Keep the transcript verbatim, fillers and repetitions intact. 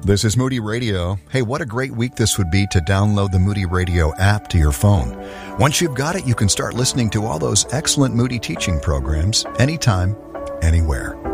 This is Moody Radio. Hey, what a great week this would be to download the Moody Radio app to your phone. Once you've got it, you can start listening to all those excellent Moody teaching programs anytime, anywhere.